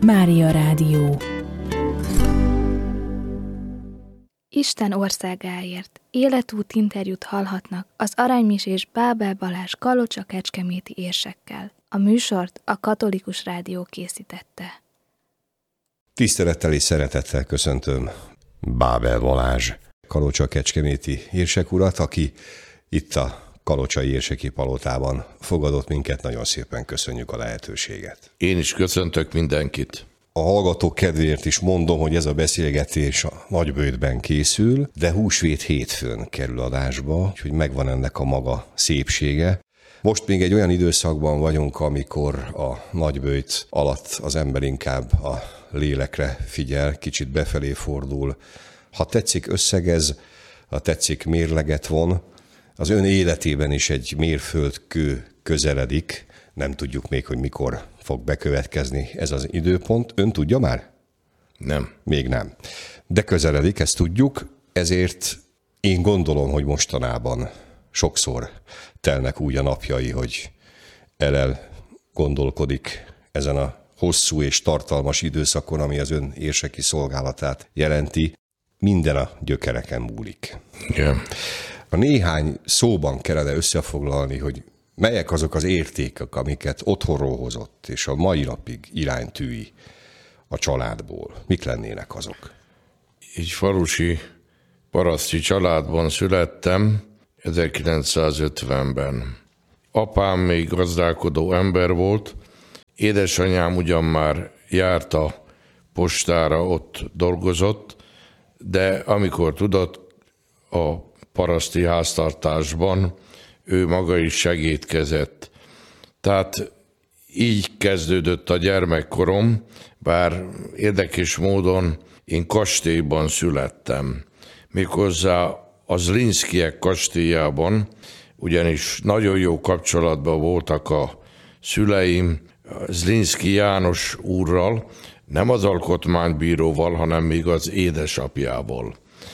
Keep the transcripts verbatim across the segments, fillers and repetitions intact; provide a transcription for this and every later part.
Mária Rádió. Isten országáért életút interjút hallhatnak az Aranymisés Bábel Balázs Kalocsa-Kecskeméti érsekkel. A műsort a Katolikus Rádió készítette. Tisztelettel és szeretettel köszöntöm Bábel Balázs Kalocsa-Kecskeméti érsek urat, aki itt a Kalocsai érseki palotában fogadott minket. Nagyon szépen köszönjük a lehetőséget. Én is köszöntök mindenkit. A hallgatók kedvéért is mondom, hogy ez a beszélgetés a Nagyböjtben készül, de húsvét hétfőn kerül adásba, úgyhogy megvan ennek a maga szépsége. Most még egy olyan időszakban vagyunk, amikor a Nagyböjt alatt az ember inkább a lélekre figyel, kicsit befelé fordul. Ha tetszik, összegez, ha tetszik, mérleget von. Az ön életében is egy mérföldkő közeledik, nem tudjuk még, hogy mikor fog bekövetkezni ez az időpont. Ön tudja már? Nem. Még nem. De közeledik, ezt tudjuk, ezért én gondolom, hogy mostanában sokszor telnek úgy a napjai, hogy el gondolkodik ezen a hosszú és tartalmas időszakon, ami az ön érseki szolgálatát jelenti. Minden a gyökereken múlik. Igen. A néhány szóban kellene összefoglalni, hogy melyek azok az értékek, amiket otthonról hozott, és a mai napig iránytűi a családból. Mik lennének azok? Egy falusi paraszti családban születtem ezerkilencszázötvenben. Apám még gazdálkodó ember volt, édesanyám ugyan már járt a postára, ott dolgozott, de amikor tudott, a paraszti háztartásban ő maga is segédkezett. Tehát így kezdődött a gyermekkorom, bár érdekes módon én kastélyban születtem. Méghozzá a Zlinszkijek kastélyában, ugyanis nagyon jó kapcsolatban voltak a szüleim Zlinszky János úrral, nem az alkotmánybíróval, hanem még az édesapjával.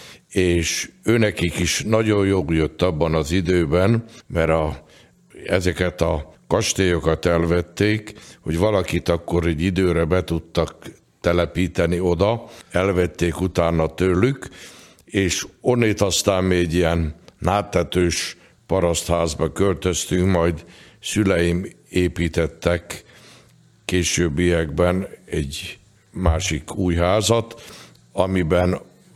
És őnekik is nagyon jól jött abban az időben, mert a, ezeket a kastélyokat elvették, hogy valakit akkor egy időre be tudtak telepíteni oda, elvették utána tőlük, és onnét aztán még ilyen nádtetős parasztházba költöztünk, majd szüleim építettek későbbiekben egy másik új házat, amiben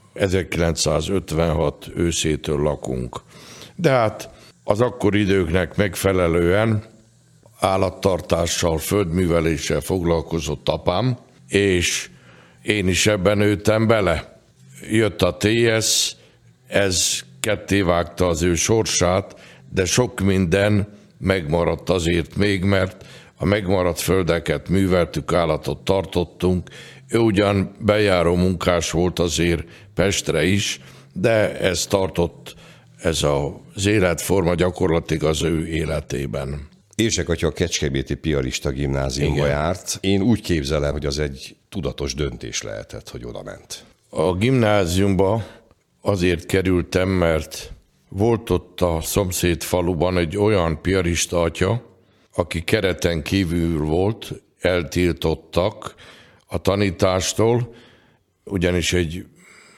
ezerkilencszázötvenhat őszétől lakunk. De hát az akkori időknek megfelelően állattartással, földműveléssel foglalkozott apám, és én is ebben nőttem bele. Jött a té es, ez kettévágta az ő sorsát, de sok minden megmaradt azért még, mert a megmaradt földeket műveltük, állatot tartottunk. Ő ugyan bejáró munkás volt azért Pestre is, de ez tartott, ez az életforma gyakorlatilag az ő életében. Érsek atya a Kecskeméti Piarista Gimnáziumba Igen. járt. Én úgy képzelem, hogy az egy tudatos döntés lehetett, hogy oda ment. A gimnáziumba azért kerültem, mert volt ott a szomszéd faluban egy olyan piarista atya, aki kereten kívül volt, eltiltottak a tanítástól, ugyanis egy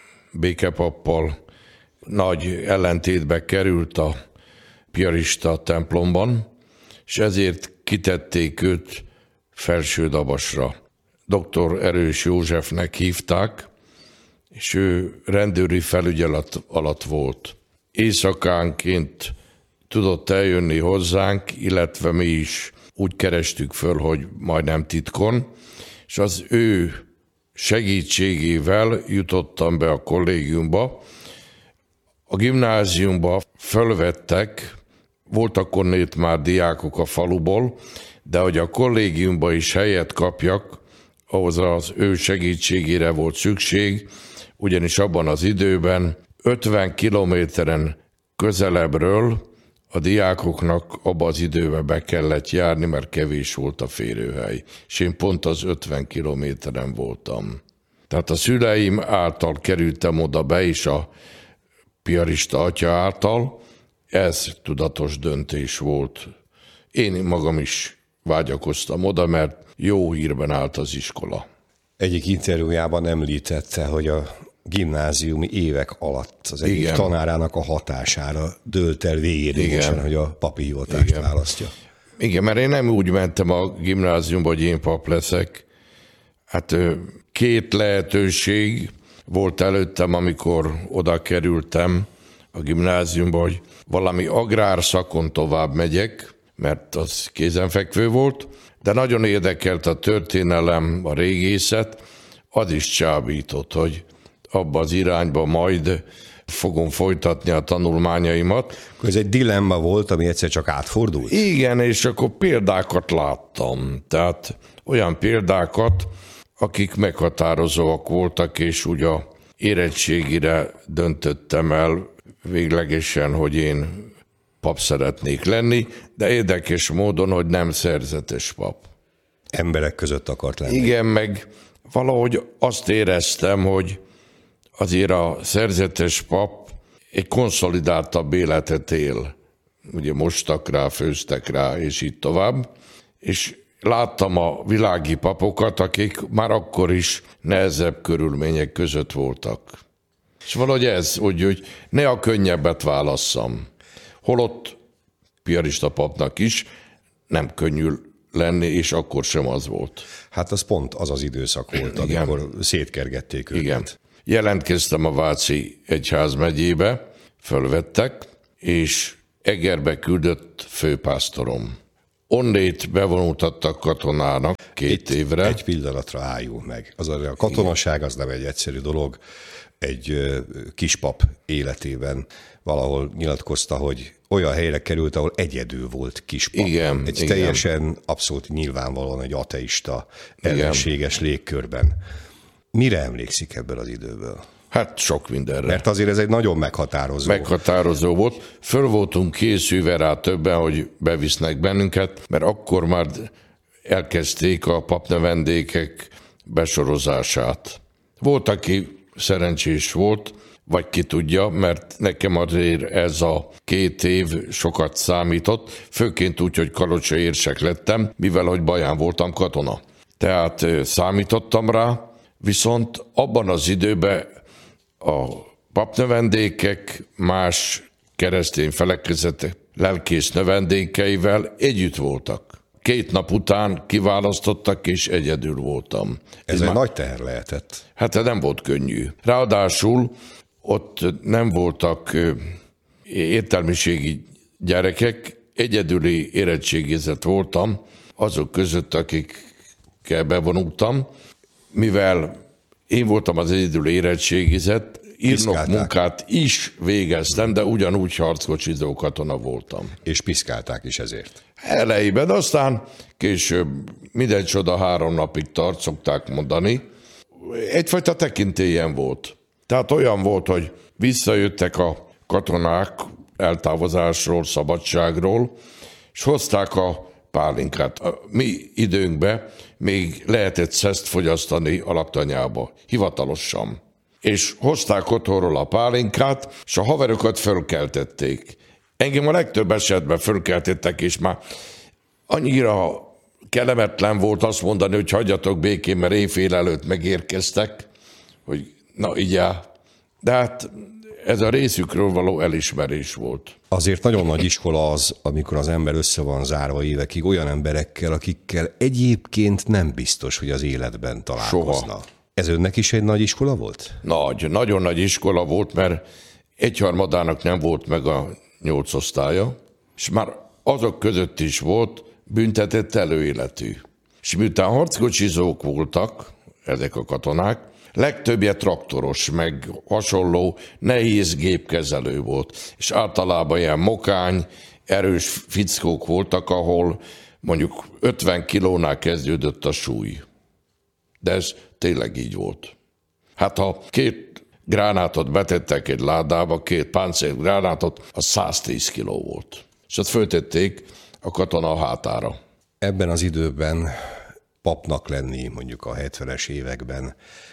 békepappal nagy ellentétbe került a piarista templomban, és ezért kitették őt Felsődabasra. doktor Erős Józsefnek hívták, és ő rendőri felügyelet alatt volt. Éjszakánként tudott eljönni hozzánk, illetve mi is úgy kerestük föl, hogy majdnem titkon, és az ő segítségével jutottam be a kollégiumba. A gimnáziumba fölvettek, voltak onnét már diákok a faluból, de hogy a kollégiumba is helyet kapjak, ahhoz az ő segítségére volt szükség, ugyanis abban az időben ötven kilométeren közelebbről a diákoknak abban az időben be kellett járni, mert kevés volt a férőhely. És én pont az ötven kilométeren voltam. Tehát a szüleim által kerültem oda be, és a piarista atya által. Ez tudatos döntés volt. Én magam is vágyakoztam oda, mert jó hírben állt az iskola. Egyik interjújában említette, hogy a gimnáziumi évek alatt az egyik Igen. tanárának a hatására dőlt el végérvényesen, hogy a papi hivatást Igen. választja. Igen, mert én nem úgy mentem a gimnáziumba, hogy én pap leszek. Hát két lehetőség volt előttem, amikor oda kerültem a gimnáziumba, hogy valami agrárszakon tovább megyek, mert az kézenfekvő volt, de nagyon érdekelt a történelem, a régészet, az is csábított, hogy abba az irányba majd fogom folytatni a tanulmányaimat. Ez egy dilemma volt, ami egyszer csak átfordult? Igen, és akkor példákat láttam. Tehát olyan példákat, akik meghatározóak voltak, és úgy a érettségire döntöttem el véglegesen, hogy én pap szeretnék lenni, de érdekes módon, hogy nem szerzetes pap. Emberek között akart lenni. Igen, meg valahogy azt éreztem, hogy azért a szerzetes pap egy konszolidáltabb életet él. Ugye mostak rá, főztek rá, és így tovább. És láttam a világi papokat, akik már akkor is nehezebb körülmények között voltak. És valahogy ez, hogy, hogy ne a könnyebbet válasszam. Holott piarista papnak is nem könnyű lenni, és akkor sem az volt. Hát az pont az az időszak volt, Igen. amikor szétkergették őket. Igen. Jelentkeztem a Váci egyházmegyébe, fölvettek, és Egerbe küldött főpásztorom. Onnét bevonultattak katonának két egy, évre. Egy pillanatra álljunk meg. Az a katonaság az nem egy egyszerű dolog. Egy kispap életében valahol nyilatkozta, hogy olyan helyre került, ahol egyedül volt kispap. Igen, egy igen. teljesen abszolút nyilvánvalóan egy ateista, ellenséges légkörben. Mire emlékszik ebből az időből? Hát sok mindenre. Mert azért ez egy nagyon meghatározó. Meghatározó volt. Föl voltunk készülve rá többen, hogy bevisznek bennünket, mert akkor már elkezdték a papnövendékek besorozását. Volt, aki szerencsés volt, vagy ki tudja, mert nekem azért ez a két év sokat számított, főként úgy, hogy kalocsai érsek lettem, mivel hogy Baján voltam katona. Tehát számítottam rá, viszont abban az időben a papnövendékek más keresztény felekezet lelkész növendékeivel együtt voltak. Két nap után kiválasztottak, és egyedül voltam. Ez, Ez egy már... nagy teher lehetett. Hát ez nem volt könnyű. Ráadásul ott nem voltak értelmiségi gyerekek, egyedüli érettségizett voltam, azok között, akikkel bevonultam, mivel én voltam az egyedül érettségizett, írnok munkát is végeztem, de ugyanúgy harckocsizó katona voltam. És piszkálták is ezért. Elejében, aztán később minden csoda három napig tart, szokták mondani. Egyfajta tekintélyen volt. Tehát olyan volt, hogy visszajöttek a katonák eltávozásról, szabadságról, és hozták a pálinkát. A mi időnkben még lehetett szeszt fogyasztani a laktanyába, hivatalosan. És hozták otthonról a pálinkát, és a haverokat fölkeltették. Engem a legtöbb esetben fölkeltettek, és már annyira kellemetlen volt azt mondani, hogy hagyjatok békén, mert éjfél előtt megérkeztek, hogy na így áll. De hát ez a részükről való elismerés volt. Azért nagyon nagy iskola az, amikor az ember össze van zárva évekig olyan emberekkel, akikkel egyébként nem biztos, hogy az életben találkozna. Soha. Ez önnek is egy nagy iskola volt? Nagy, nagyon nagy iskola volt, mert egyharmadának nem volt meg a nyolc osztálya, és már azok között is volt büntetett előéletű. És miután harckocsizók voltak, ezek a katonák, legtöbbje traktoros, meg hasonló nehéz gépkezelő volt. És általában ilyen mokány, erős fickók voltak, ahol mondjuk ötven kilónál kezdődött a súly. De ez tényleg így volt. Hát ha két gránátot betettek egy ládába, két páncélgránátot, az száztíz kiló volt. És azt föltették a katona hátára. Ebben az időben papnak lenni, mondjuk a hetvenes években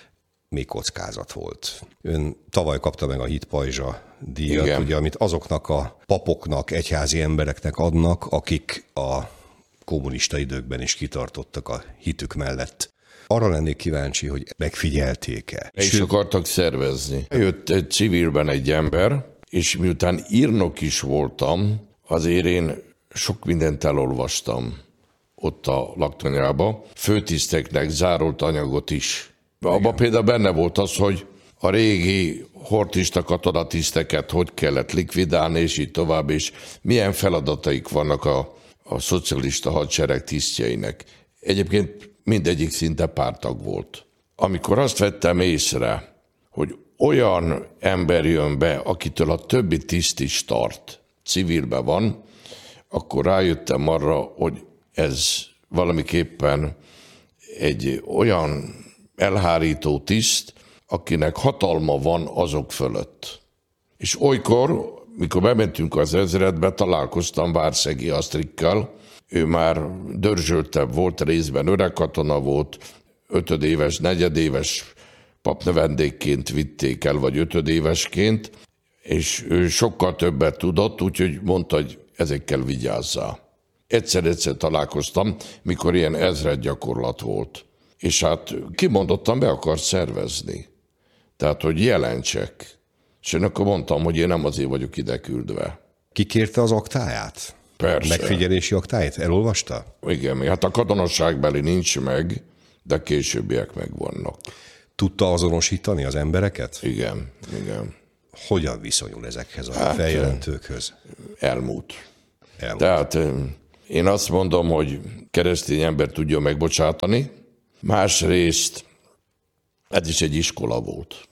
még kockázat volt. Ön tavaly kapta meg a Hit Pajzsa díjat, ugye, amit azoknak a papoknak, egyházi embereknek adnak, akik a kommunista időkben is kitartottak a hitük mellett. Arra lennék kíváncsi, hogy megfigyelték-e. És Sőt... akartak szervezni. Jött egy civilben egy ember, és miután írnok is voltam, azért én sok mindent elolvastam ott a laktanyába. Főtiszteknek zárolt anyagot is. Abban például benne volt az, hogy a régi hortista katonatiszteket hogy kellett likvidálni, és így tovább, és milyen feladataik vannak a, a szocialista hadsereg tisztjeinek. Egyébként mindegyik szinte párttag volt. Amikor azt vettem észre, hogy olyan ember jön be, akitől a többi tiszt is tart, civilben van, akkor rájöttem arra, hogy ez valamiképpen egy olyan elhárító tiszt, akinek hatalma van azok fölött. És olykor, mikor bementünk az ezredbe, találkoztam Várszegi Asztrikkal, ő már dörzsöltebb volt, részben öreg katona volt, ötödéves, negyedéves papnövendékként vitték el, vagy ötödévesként, és ő sokkal többet tudott, úgyhogy mondta, hogy ezekkel vigyázzál. Egyszer-egyszer találkoztam, mikor ilyen ezred gyakorlat volt. És hát kimondottan be akart szervezni. Tehát, hogy jelentsek. És én akkor mondtam, hogy én nem azért vagyok ide küldve. Kikérte az aktáját? Persze. Megfigyelési aktáját? Elolvasta? Igen, hát a katonasságbeli nincs meg, de későbbiek megvannak. Tudta azonosítani az embereket? Igen, igen. Hogyan viszonyul ezekhez a hát, feljelentőkhöz? Elmúlt. Elmúlt. Tehát én azt mondom, hogy keresztény ember tudja megbocsátani, másrészt ez is egy iskola volt.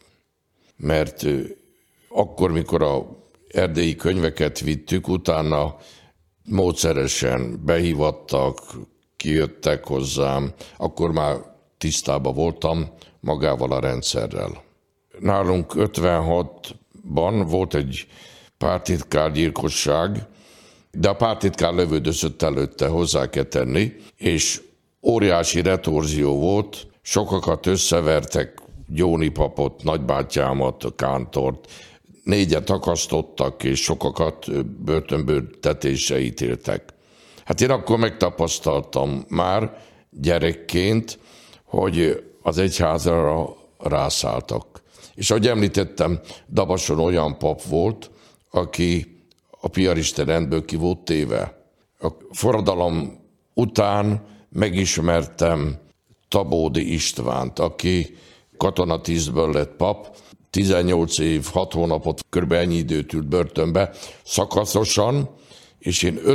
Mert akkor, mikor a erdélyi könyveket vittük, utána módszeresen behívattak, kijöttek hozzám, akkor már tisztában voltam magával a rendszerrel. Nálunk ötvenhatban volt egy pártitkár gyilkosság, de a pártitkár lövöldözött előtte, hozzá kell tenni, és óriási retorzió volt, sokakat összevertek, Gyóni papot, nagybátyámat, Kántort, négyet akasztottak, és sokakat börtönbüntetésre ítéltek. Hát én akkor megtapasztaltam már gyerekként, hogy az egyházra rászálltak. És ahogy említettem, Dabason olyan pap volt, aki a piarista rendből ki volt téve. A forradalom után megismertem Tabódi Istvánt, aki katonatisztből lett pap, tizennyolc év, hat hónapot, kb. Ennyi időt ült börtönbe, szakaszosan, és én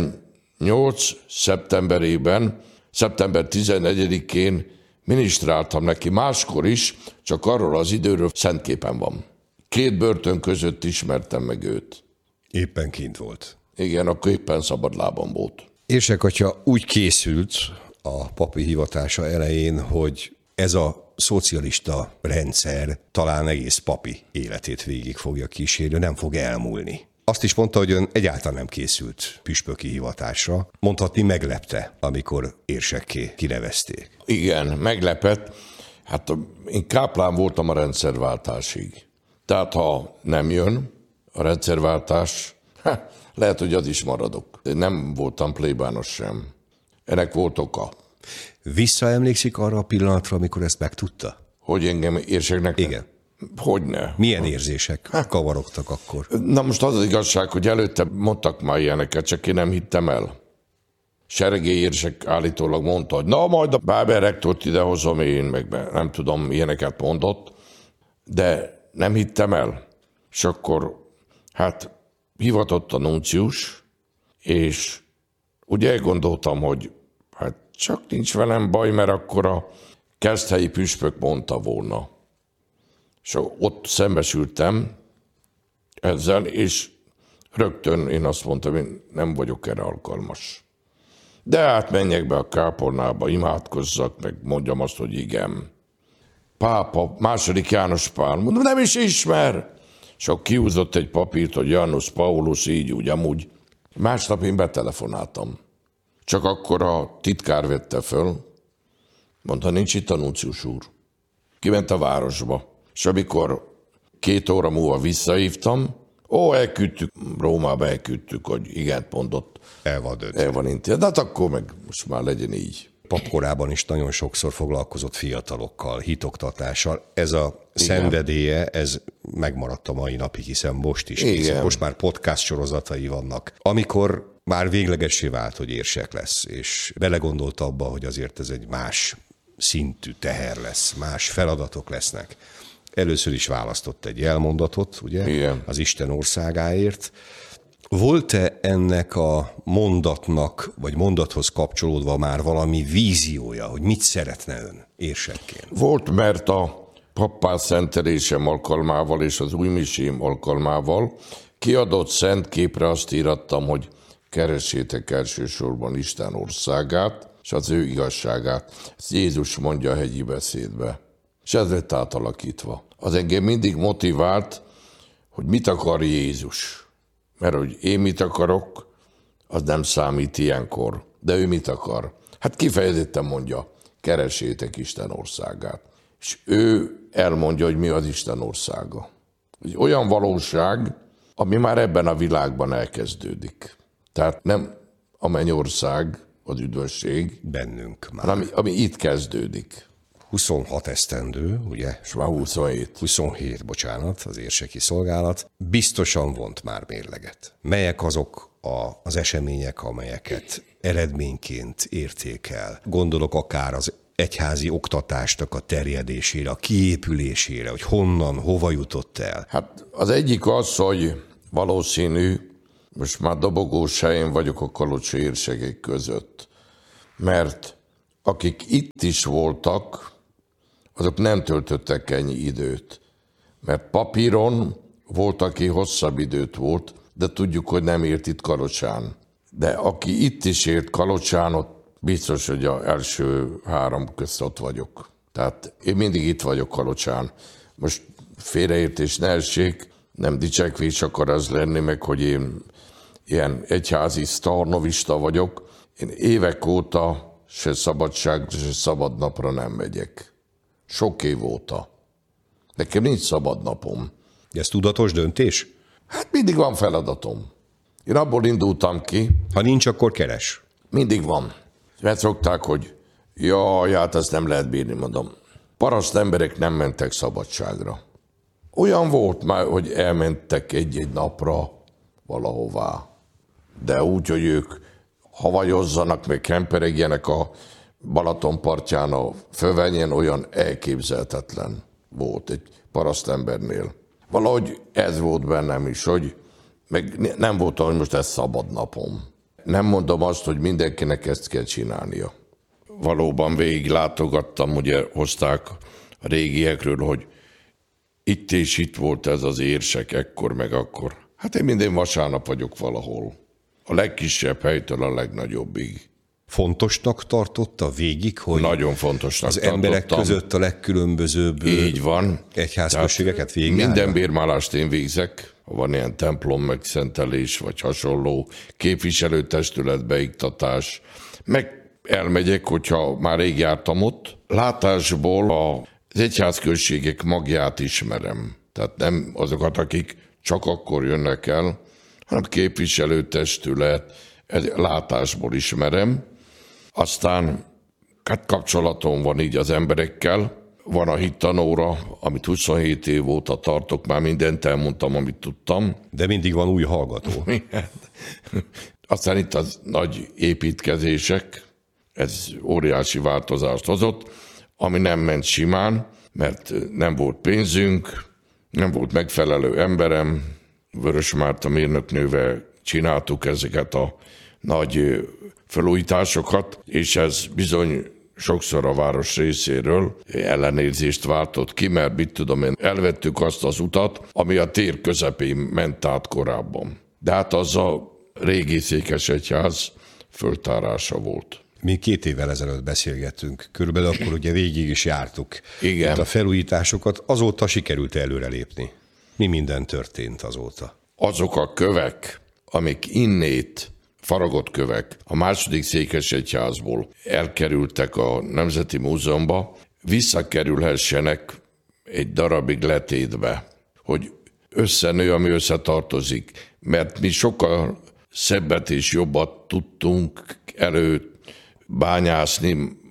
ötvennyolc szeptemberében, szeptember tizennegyedikén minisztráltam neki, máskor is, csak arról az időről szentképen van. Két börtön között ismertem meg őt. Éppen kint volt. Igen, akkor éppen szabadlábon volt. Érsek atya úgy készült a papi hivatása elején, hogy ez a szocialista rendszer talán egész papi életét végig fogja kísérni, nem fog elmúlni. Azt is mondta, hogy ön egyáltalán nem készült püspöki hivatásra. Mondhatni meglepte, amikor érsekké kinevezték. Igen, meglepett. Hát én káplán voltam a rendszerváltásig. Tehát ha nem jön a rendszerváltás, hát, lehet, hogy az is maradok. De nem voltam plébános sem. Ennek volt oka. Visszaemlékszik arra a pillanatra, amikor ezt megtudta? Hogy engem érseknek? Igen. Hogyne. Milyen érzések kavarogtak akkor? Na most az az igazság, hogy előtte mondtak már ilyeneket, csak én nem hittem el. Sergély érsek állítólag mondta, hogy na majd a Bábel rektort idehozom én, meg nem tudom, ilyeneket mondott, de nem hittem el. És akkor hát hivatott a nuncius, és ugye elgondoltam, hogy hát csak nincs velem baj, mert akkor a keszthelyi püspök mondta volna. És ott szembesültem ezzel, és rögtön én azt mondtam, én nem vagyok erre alkalmas. De hát menjek be a kápolnába, imádkozzak, meg mondjam azt, hogy igen. Pápa, második János Pál, mondom, nem is ismer. És akkor kiúzott egy papírt, hogy Janus Paulus, így úgy, amúgy. Másnap én betelefonáltam. Csak akkor a titkár vette föl, mondta, nincs itt a nuncius úr. Kiment a városba. És amikor két óra múlva visszahívtam, ó, elküldtük, Rómába elküldtük, hogy igent mondott. El van döntve. El van intézve. De hát akkor meg most már legyen így. papkorában is nagyon sokszor foglalkozott fiatalokkal, hitoktatással. Ez a Igen. szenvedélye, ez megmaradt a mai napig, hiszen most is. Hiszen most már podcast sorozatai vannak. Amikor már véglegessé vált, hogy érsek lesz, és belegondolt abba, hogy azért ez egy más szintű teher lesz, más feladatok lesznek. Először is választott egy elmondatot, ugye, Igen. az Isten országáért. Volt-e ennek a mondatnak, vagy mondathoz kapcsolódva már valami víziója, hogy mit szeretne ön érsekként? Volt, mert a pappás szentelésem alkalmával és az új misém alkalmával kiadott szent képre azt írattam, hogy keressétek elsősorban Isten országát, és az ő igazságát. Ezt Jézus mondja a hegyi beszédbe. És ez lett átalakítva. Az engem mindig motivált, hogy mit akar Jézus. Mert hogy én mit akarok, az nem számít ilyenkor. De ő mit akar? Hát kifejezetten mondja, keressétek Isten országát. És ő elmondja, hogy mi az Isten országa. Egy olyan valóság, ami már ebben a világban elkezdődik. Tehát nem a mennyország, az üdvösség. Bennünk már. Ami, ami itt kezdődik. huszonhat esztendő, ugye? És már huszonhét. huszonhét, bocsánat, az érseki szolgálat. Biztosan vont már mérleget. Melyek azok a, az események, amelyeket eredményként értékel? Gondolok akár az egyházi oktatásnak a terjedésére, a kiépülésére, hogy honnan, hova jutott el? Hát az egyik az, hogy valószínű, most már dobogós helyén vagyok a kalocsi érsegek között, mert akik itt is voltak, azok nem töltöttek ennyi időt. Mert papíron volt, aki hosszabb időt volt, de tudjuk, hogy nem ért itt Kalocsán. De aki itt is ért Kalocsán, ott biztos, hogy az első három közt ott vagyok. Tehát én mindig itt vagyok Kalocsán. Most félreértés ne essék, nem dicsekvés akar az lenni, meg hogy én ilyen egyházi sztarnovista vagyok. Én évek óta se szabadságra, se szabad napra nem megyek. Sok év óta. Nekem nincs szabad napom. Ez tudatos döntés? Hát mindig van feladatom. Én abból indultam ki. Ha nincs, akkor keres. Mindig van. Mert szokták, hogy jaj, hát ezt nem lehet bírni, mondom. Paraszt emberek nem mentek szabadságra. Olyan volt már, hogy elmentek egy-egy napra valahová. De úgy, hogy ők havajozzanak, meg kemperegjenek a Balaton partján, a Fövenyen, olyan elképzelhetetlen volt egy parasztembernél. Valahogy ez volt bennem is, hogy meg nem volt, hogy most ez szabad napom. Nem mondom azt, hogy mindenkinek ezt kell csinálnia. Valóban végig látogattam, ugye hozták a régiekről, hogy itt és itt volt ez az érsek, ekkor meg akkor. Hát én minden vasárnap vagyok valahol. A legkisebb helytől a legnagyobbig. Fontosnak tartotta végig, hogy nagyon fontosnak az tartottam. Emberek között a legkülönbözőbb így van. Egyházközségeket végig. Minden bérmálást én végzek. Ha van ilyen templom megszentelés, vagy hasonló képviselőtestület, beiktatás. Meg elmegyek, hogyha már rég jártam ott. Látásból az egyházközségek magját ismerem. Tehát nem azokat, akik csak akkor jönnek el, hanem képviselőtestület, látásból ismerem. Aztán hát kapcsolatom van így az emberekkel. Van a hittanóra, amit huszonhét év óta tartok, már mindent elmondtam, amit tudtam. De mindig van új hallgató. Aztán itt az nagy építkezések, ez óriási változást hozott, ami nem ment simán, mert nem volt pénzünk, nem volt megfelelő emberem. Vörös Márta mérnöknővel csináltuk ezeket a nagy felújításokat, és ez bizony sokszor a város részéről ellenérzést váltott ki, mert mit tudom én, elvettük azt az utat, ami a tér közepén ment át korábban. De hát az a régi székesegyház föltárása volt. Mi két évvel ezelőtt beszélgettünk, körülbelül akkor ugye végig is jártuk Igen. itt a felújításokat, azóta sikerült előrelépni. Mi minden történt azóta? Azok a kövek, amik innét, faragott kövek, a második székesegyházból elkerültek a Nemzeti Múzeumba, visszakerülhessenek egy darabig letétbe, hogy összenő, ami összetartozik. Mert mi sokkal szebbet és jobbat tudtunk előtt bányászni,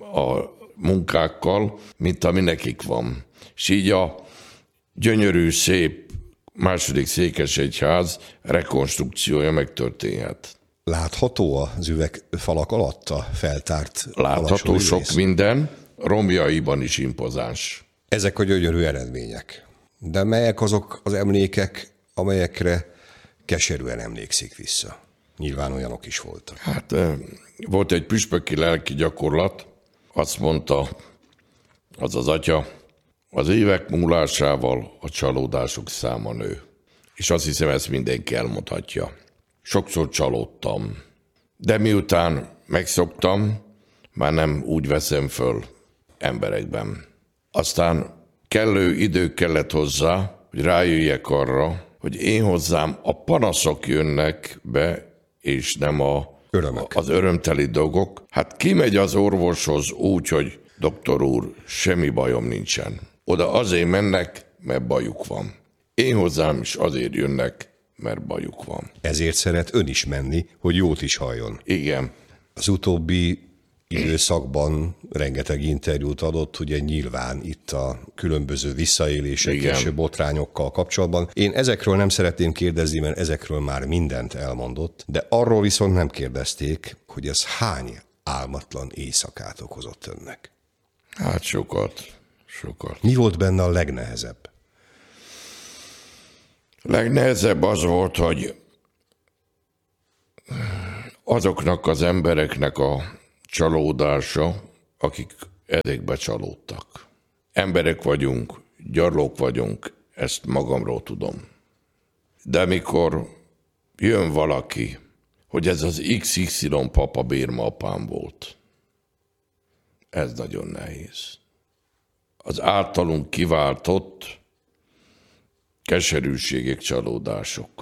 a munkákkal, mint ami nekik van. És így a gyönyörű, szép második székesegyház rekonstrukciója megtörténhet. Látható az üvegfalak alatt a feltárt? Látható sok rész. Minden, romjaiban is impozáns. Ezek a gyönyörű eredmények. De melyek azok az emlékek, amelyekre keserűen emlékszik vissza? Nyilván olyanok is voltak. Hát volt egy püspöki lelki gyakorlat, azt mondta az az atya, az évek múlásával a csalódások száma nő. És azt hiszem, ezt mindenki elmondhatja. Sokszor csalódtam, de miután megszoktam, már nem úgy veszem föl emberekben. Aztán kellő idő kellett hozzá, hogy rájöjjek arra, hogy én hozzám a panaszok jönnek be, és nem a, Örömök. az örömteli dolgok. Hát kimegy az orvoshoz úgy, hogy doktor úr, semmi bajom nincsen. Oda azért mennek, mert bajuk van. Én hozzám is azért jönnek, mert bajuk van. Ezért szeret ön is menni, hogy jót is halljon. Igen. Az utóbbi időszakban rengeteg interjút adott, ugye nyilván itt a különböző visszaélések Igen. és botrányokkal kapcsolatban. Én ezekről nem szeretném kérdezni, mert ezekről már mindent elmondott, de arról viszont nem kérdezték, hogy ez hány álmatlan éjszakát okozott önnek. Hát sokat, sokat. Mi volt benne a legnehezebb? Legnehezebb az volt, hogy azoknak az embereknek a csalódása, akik ezekbe csalódtak. Emberek vagyunk, gyarlók vagyunk, ezt magamról tudom. De mikor jön valaki, hogy ez az iksz iksz ipszilon papa bérmaapám volt, ez nagyon nehéz. Az általunk kiváltott keserűségek, csalódások.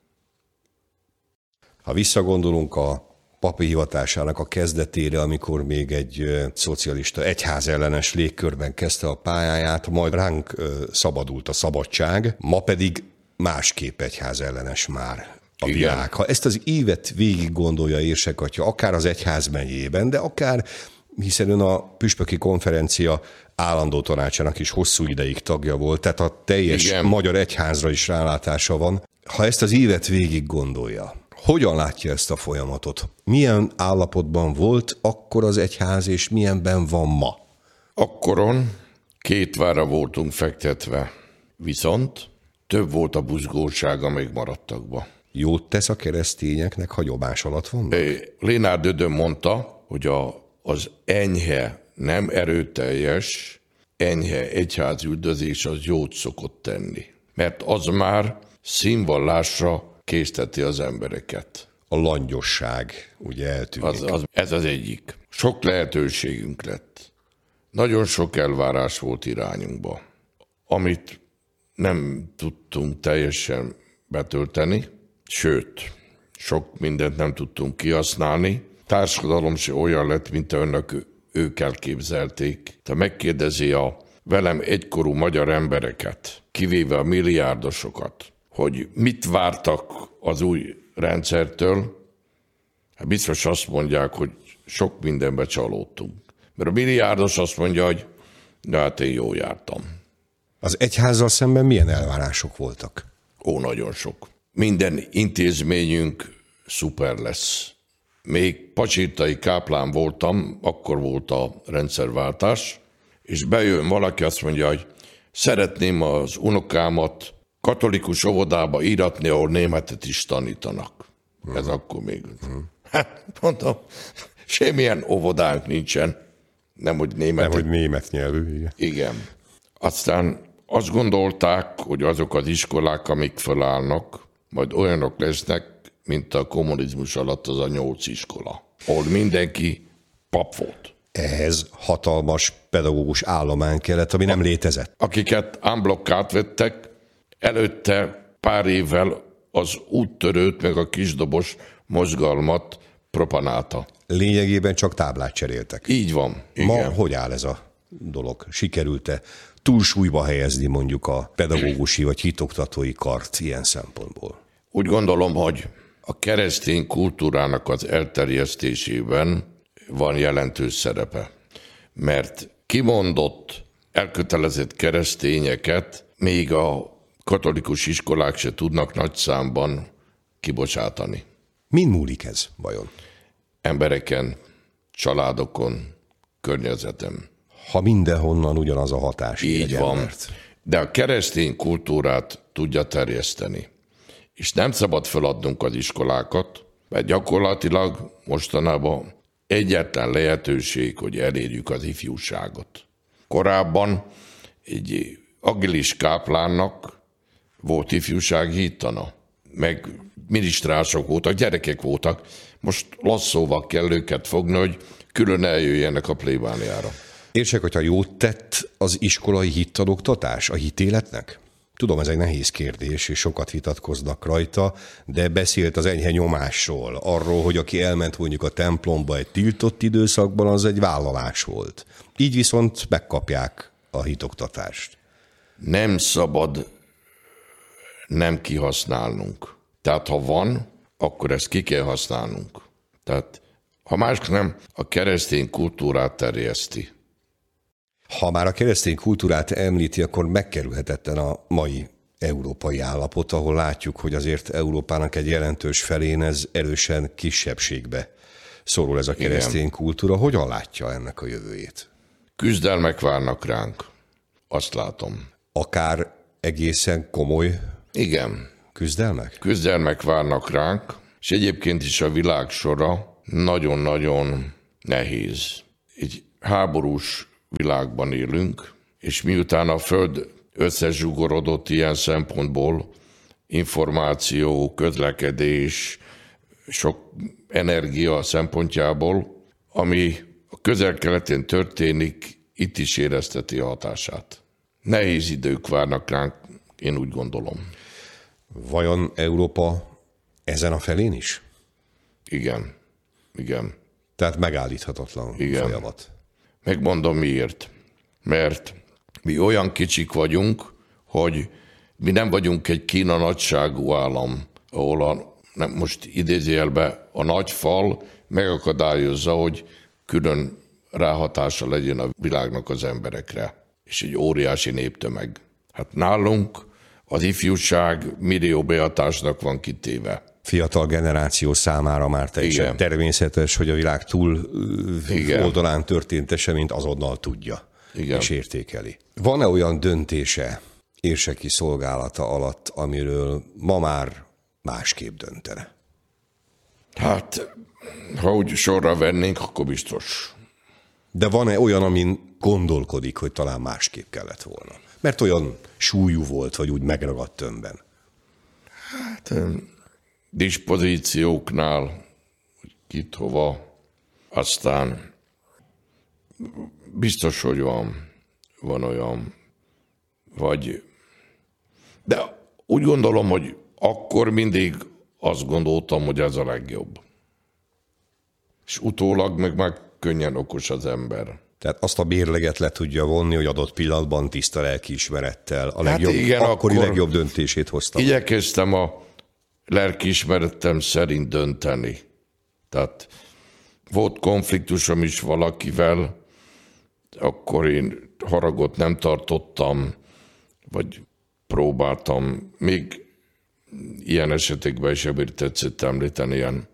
Ha visszagondolunk a papi hivatásának a kezdetére, amikor még egy ö, szocialista egyházellenes légkörben kezdte a pályáját, majd ránk ö, szabadult a szabadság, ma pedig másképp egyházellenes már a Igen. világ. Ha ezt az évet végig gondolja Érsekatya, akár az egyházmegyében, de akár, hiszen ön a püspöki konferencia állandó tanácsának is hosszú ideig tagja volt, tehát a teljes Igen. magyar egyházra is rálátása van. Ha ezt az évet végig gondolja, hogyan látja ezt a folyamatot? Milyen állapotban volt akkor az egyház, és milyenben van ma? Akkoron két vára voltunk fektetve, viszont több volt a buzgósága még maradtakba. Jót tesz a keresztényeknek, hagyomás alatt van? Lénár Dödön mondta, hogy a, az enyhe, nem erőteljes, enyhe egyházüldözés az jót szokott tenni. Mert az már színvallásra készteti az embereket. A langyosság ugye eltűnik. Az, az, ez az egyik. Sok lehetőségünk lett. Nagyon sok elvárás volt irányunkba, amit nem tudtunk teljesen betölteni, sőt, sok mindent nem tudtunk kihasználni. Társadalom se olyan lett, mint önök ők elképzelték. Te megkérdezi a velem egykorú magyar embereket, kivéve a milliárdosokat, hogy mit vártak az új rendszertől, hát biztos azt mondják, hogy sok mindenbe csalódtunk. Mert a milliárdos azt mondja, hogy de hát én jól jártam. Az egyházzal szemben milyen elvárások voltak? Ó, nagyon sok. Minden intézményünk szuper lesz. Még pacsirtai káplán voltam, akkor volt a rendszerváltás, és bejön valaki, azt mondja, hogy szeretném az unokámat katolikus óvodába íratni, ahol németet is tanítanak. Uh-huh. Ez akkor még... Uh-huh. Hát, mondom, semmilyen óvodánk nincsen. Nem, hogy német. Nem, hogy német nyelvű, igen. Igen. Aztán azt gondolták, hogy azok az iskolák, amik felállnak, majd olyanok lesznek, mint a kommunizmus alatt az a nyolc iskola, ahol mindenki pap volt. Ehhez hatalmas pedagógus állomány kellett, ami nem létezett. Akiket unblock átvettek, előtte pár évvel az úttörőt, meg a kisdobos mozgalmat propanálta. Lényegében csak táblát cseréltek. Így van. Igen. Ma hogy áll ez a dolog? Sikerült-e túlsúlyba helyezni mondjuk a pedagógusi vagy hitoktatói kart ilyen szempontból? Úgy gondolom, hogy a keresztény kultúrának az elterjesztésében van jelentős szerepe. mert kimondott, elkötelezett keresztényeket még a katolikus iskolák se tudnak nagy számban kibocsátani. Min múlik ez vajon? Embereken, családokon, környezetem. Ha mindenhonnan ugyanaz a hatás. Így van. Embert. De a keresztény kultúrát tudja terjeszteni. És nem szabad feladnunk az iskolákat, mert gyakorlatilag mostanában egyetlen lehetőség, hogy elérjük az ifjúságot. Korábban egy Agilis káplánnak volt ifjúsági hittana, meg minisztrások voltak, gyerekek voltak. Most lasszóval kell őket fogni, hogy külön eljöjjenek a plébániára. Érsek, hogyha jót tett az iskolai hittanoktatás a hitéletnek? Tudom, ez egy nehéz kérdés, és sokat vitatkoznak rajta, de beszélt az enyhe nyomásról, arról, hogy aki elment mondjuk a templomba egy tiltott időszakban, az egy vállalás volt. Így viszont megkapják a hitoktatást. Nem szabad nem kihasználnunk. Tehát ha van, akkor ezt ki kell használnunk. Tehát ha más nem, a keresztény kultúrát terjeszti. Ha már a keresztény kultúrát említi, akkor megkerülhetetlen a mai európai állapot, ahol látjuk, hogy azért Európának egy jelentős felén ez erősen kisebbségbe szorul ez a keresztény Igen. kultúra. Hogyan látja ennek a jövőjét? Küzdelmek várnak ránk. Azt látom. Akár egészen komoly Igen. küzdelmek? Küzdelmek várnak ránk, és egyébként is a világ sora nagyon-nagyon nehéz. Egy háborús világban élünk, és miután a Föld összezsugorodott ilyen szempontból, információ, közlekedés, sok energia szempontjából, ami a közel-keleten történik, itt is érezteti a hatását. Nehéz idők várnak ránk, én úgy gondolom. Vajon Európa ezen a felén is? Igen. Igen. Tehát megállíthatatlan Igen. folyamat. Megmondom miért. Mert mi olyan kicsik vagyunk, hogy mi nem vagyunk egy Kína nagyságú állam, ahol a, nem, most idézőjelben a nagy fal megakadályozza, hogy külön ráhatása legyen a világnak az emberekre. És egy óriási néptömeg. Hát nálunk az ifjúság millió behatásnak van kitéve. Fiatal generáció számára már teljesen Igen. természetes, hogy a világ túl Igen. oldalán történt eseményt azonnal tudja Igen. és értékeli. Van-e olyan döntése érseki szolgálata alatt, amiről ma már másképp döntene? Hát, ha úgy sorra vennénk, akkor biztos. De van-e olyan, amin gondolkodik, hogy talán másképp kellett volna? Mert olyan súlyú volt, vagy úgy megragadt önben. Hát, dispozícióknál, kit hova, aztán biztos, hogy van, van olyan, vagy, de úgy gondolom, hogy akkor mindig azt gondoltam, hogy ez a legjobb. És utólag meg már könnyen okos az ember. Tehát azt a bérleget le tudja vonni, hogy adott pillanatban tiszta lelkiismerettel a legjobb, hát igen, akkori legjobb döntését hoztam. Igyekeztem a lelkiismeretem szerint dönteni. Tehát volt konfliktusom is valakivel, akkor én haragot nem tartottam, vagy próbáltam. Még ilyen esetekben is ebből tetszett említeni, ilyen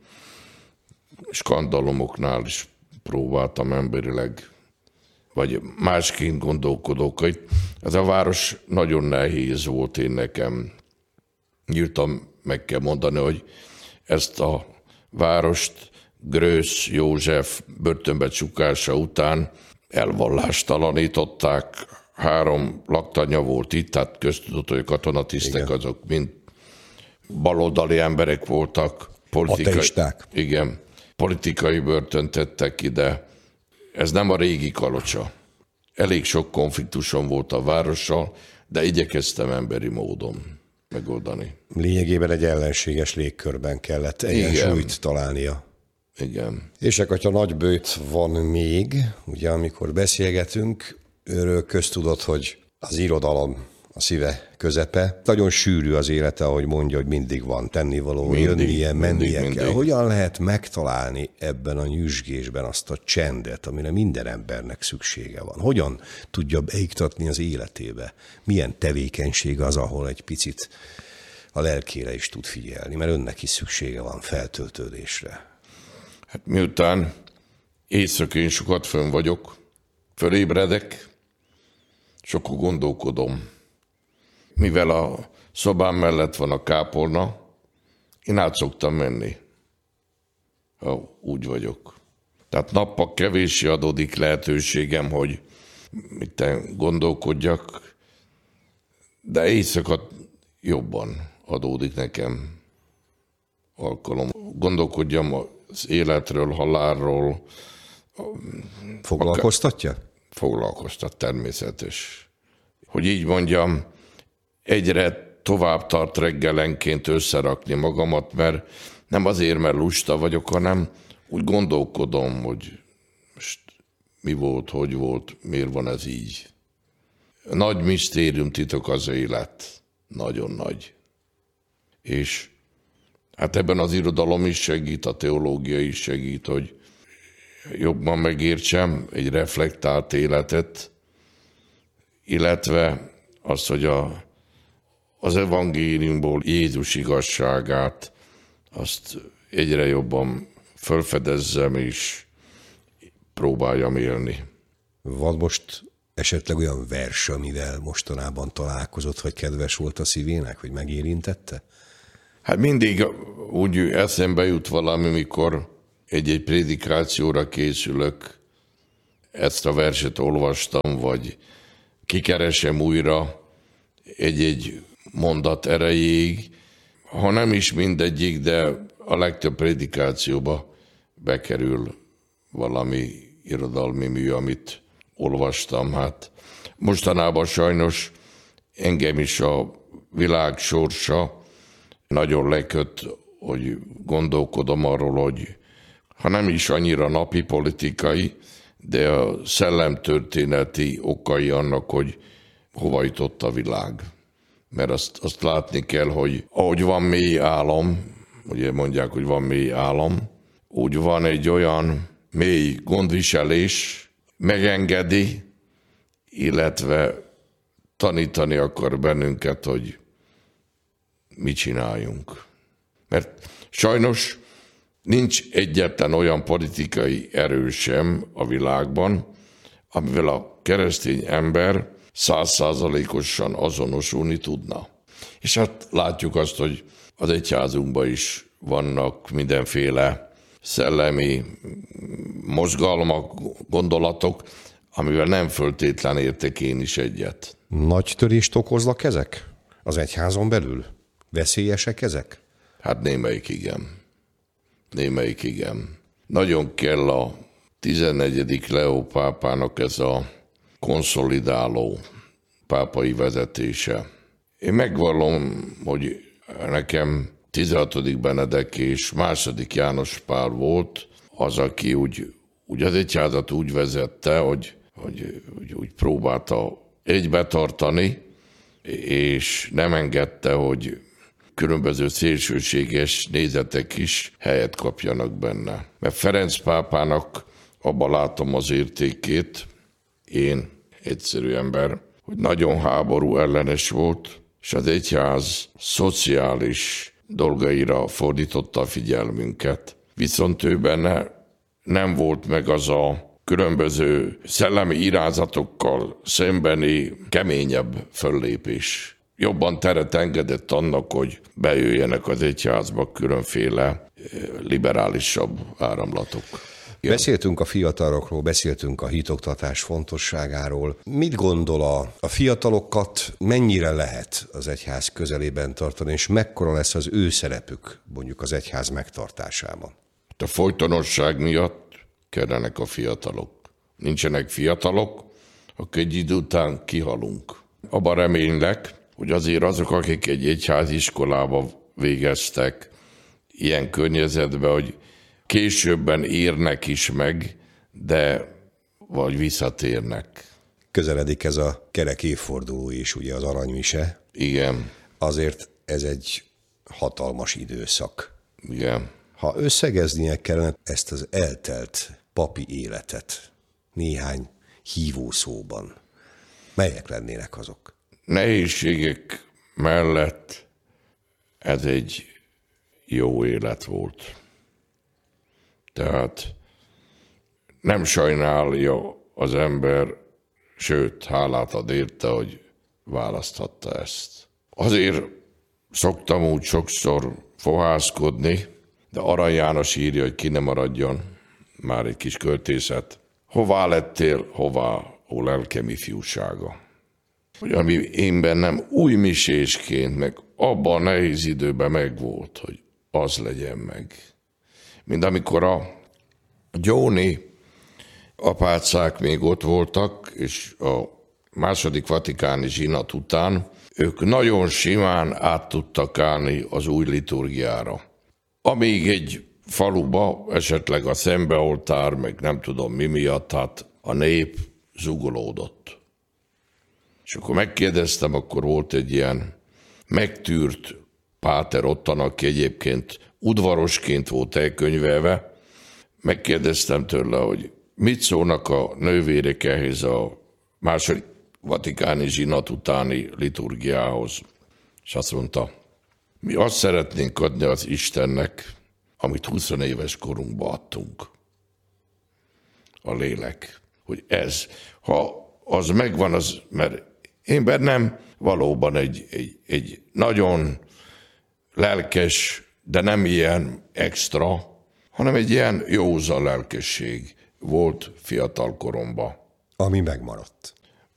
skandalomoknál is próbáltam emberileg, vagy másként gondolkodok. Ez a város nagyon nehéz volt én nekem. Nyíltan meg kell mondani, hogy ezt a várost Grösz József börtönbe csukása után elvallástalanították. Három laktanya volt itt, tehát köztudott, hogy a katonatisztek Igen. azok mind baloldali emberek voltak. Politikai, igen, politikai börtönt tettek ide. Ez nem a régi Kalocsa. Elég sok konfliktusom volt a várossal, de igyekeztem emberi módon megoldani. Lényegében egy ellenséges légkörben kellett egyensúlyt találnia. Igen. És atya Nagyböjt van még, ugye amikor beszélgetünk, őről köztudott, hogy az irodalom a szíve közepe. Nagyon sűrű az élete, ahogy mondja, hogy mindig van tennivaló, mindig, jönnie, mennie mindig, kell. Mindig. Hogyan lehet megtalálni ebben a nyüzsgésben azt a csendet, amire minden embernek szüksége van? Hogyan tudja beiktatni az életébe? Milyen tevékenység az, ahol egy picit a lelkére is tud figyelni, mert önnek is szüksége van feltöltődésre. Hát miután éjszakén sokat fönn vagyok, fölébredek, sokkal gondolkodom. Mivel a szobám mellett van a kápolna, én át szoktam menni, ha úgy vagyok. Tehát nappal kevéssé adódik lehetőségem, hogy mit gondolkodjak, de éjszaka jobban adódik nekem alkalom. Gondolkodjam az életről, halálról. Foglalkoztatja? Foglalkoztat, természetes. Hogy így mondjam, egyre tovább tart reggelenként összerakni magamat, mert nem azért, mert lusta vagyok, hanem úgy gondolkodom, hogy most mi volt, hogy volt, miért van ez így. Nagy misztérium titok az élet. Nagyon nagy. És hát ebben az irodalom is segít, a teológia is segít, hogy jobban megértsem egy reflektált életet, illetve azt, hogy a, az evangéliumból Jézus igazságát, azt egyre jobban felfedezzem és próbáljam élni. Van most esetleg olyan vers, amivel mostanában találkozott, hogy kedves volt a szívének, hogy megérintette? Hát mindig úgy eszembe jut valami, mikor egy-egy prédikációra készülök, ezt a verset olvastam, vagy kikeresem újra egy-egy mondat erejéig, ha nem is mindegyik, de a legtöbb prédikációba bekerül valami irodalmi mű, amit olvastam. Hát mostanában sajnos engem is a világ sorsa nagyon leköt, hogy gondolkodom arról, hogy ha nem is annyira napi politikai, de a szellemtörténeti okai annak, hogy hova jutott a világ. Mert azt, azt látni kell, hogy ahogy van mély álom, ugye mondják, hogy van mély álom, úgy van egy olyan mély gondviselés, megengedi, illetve tanítani akar bennünket, hogy mit csináljunk. Mert sajnos nincs egyetlen olyan politikai erő sem a világban, amivel a keresztény ember százszázalékosan azonosulni tudna. És hát látjuk azt, hogy az egyházunkban is vannak mindenféle szellemi mozgalmak, gondolatok, amivel nem föltétlen értek én is egyet. Nagy törést okoznak ezek az egyházon belül? Veszélyesek ezek? Hát némelyik igen. Némelyik igen. Nagyon kell a tizennegyedik Leó pápának ez a konszolidáló pápai vezetése. Én megvallom, hogy nekem tizenhatodik Benedek és második János Pál volt az, aki úgy, úgy az egyházat úgy vezette, hogy, hogy, hogy úgy próbálta egybe tartani, és nem engedte, hogy különböző szélsőséges nézetek is helyet kapjanak benne. Mert Ferenc pápának abban látom az értékét, én, egyszerű ember, hogy nagyon háború ellenes volt, és az egyház szociális dolgaira fordította a figyelmünket. Viszont ő benne nem volt meg az a különböző szellemi irázatokkal szembeni keményebb föllépés. Jobban teret engedett annak, hogy bejöjjenek az egyházba különféle liberálisabb áramlatok. Beszéltünk a fiatalokról, beszéltünk a hitoktatás fontosságáról. Mit gondol a, a fiatalokat, mennyire lehet az egyház közelében tartani, és mekkora lesz az ő szerepük mondjuk az egyház megtartásában? A folytonosság miatt kellenek a fiatalok. Nincsenek fiatalok, akkor egy idő után kihalunk. Abban reménylek, hogy azért azok, akik egy egyháziskolába végeztek, ilyen környezetben, hogy későbben érnek is meg, de vagy visszatérnek. közeledik ez a kerek évforduló is, ugye az aranymise. Igen. Azért ez egy hatalmas időszak. Igen. Ha összegeznie kellene ezt az eltelt papi életet néhány hívószóban, melyek lennének azok? Nehézségek mellett ez egy jó élet volt. Tehát nem sajnálja az ember, sőt, hálát ad érte, hogy választhatta ezt. Azért szoktam úgy sokszor fohászkodni, de Arany János írja, hogy ki ne maradjon, már egy kis költészet. Hová lettél, hová, ó lelkem ifjúsága? Hogy ami én bennem új misésként, meg abban a nehéz időben megvolt, hogy az legyen meg. Mint amikor a Gyóni apácák még ott voltak, és a második vatikáni zsinat után ők nagyon simán át tudtak állni az új liturgiára. Amíg egy faluba, esetleg a szembeoltár, meg nem tudom mi miatt, hát a nép zugolódott. És akkor megkérdeztem, akkor volt egy ilyen megtűrt páter ottan, aki egyébként udvarosként volt elkönyvelve. Megkérdeztem tőle, hogy mit szólnak a nővérek ehhez a második vatikáni zsinat utáni liturgiához. És azt mondta, mi azt szeretnénk adni az Istennek, amit húsz éves korunkban adtunk. A lélek. Hogy ez, ha az megvan, az, mert én bennem valóban egy, egy, egy nagyon lelkes, de nem ilyen extra, hanem egy ilyen józan lelkesség volt fiatal koromban. Ami megmaradt.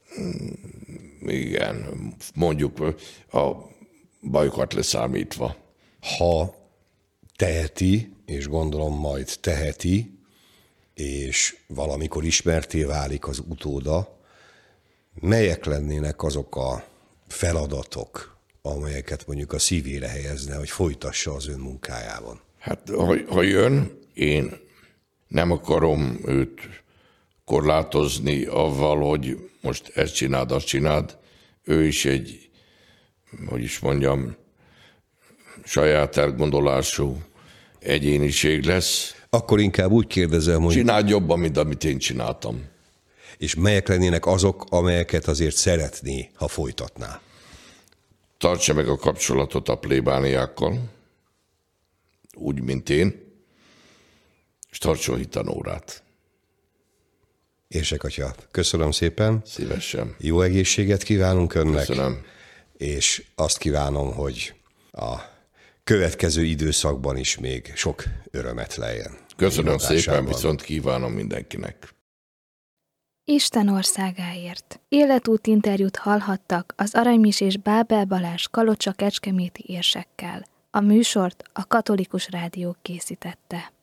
Igen, mondjuk a bajokat leszámítva. Ha teheti, és gondolom majd teheti, és valamikor ismerté válik az utóda, melyek lennének azok a feladatok, amelyeket mondjuk a szívére helyezne, hogy folytassa az ön munkájában? Hát, ha, ha jön, én nem akarom őt korlátozni avval, hogy most ezt csináld, azt csináld. Ő is egy, hogy is mondjam, saját elgondolású egyéniség lesz. Akkor inkább úgy kérdezem, hogy... Csináld jobban, mint amit én csináltam. És melyek lennének azok, amelyeket azért szeretné, ha folytatná? Tartsa meg a kapcsolatot a plébániákkal, úgy, mint én, és tartson hitanórát. Érsek atya, köszönöm szépen. Szívesen. Jó egészséget kívánunk önnek. Köszönöm. És azt kívánom, hogy a következő időszakban is még sok örömet lejjen. Köszönöm szépen, viszont kívánom mindenkinek. Isten országáért. Életút interjút hallhattak az aranymisés Bábel Balázs Kalocsa kecskeméti érsekkel. A műsort a Katolikus Rádió készítette.